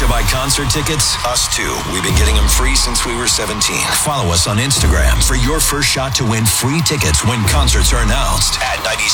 to buy concert tickets? Us too. We've been getting them free since we were 17. Follow us on Instagram for your first shot to win free tickets when concerts are announced at 96.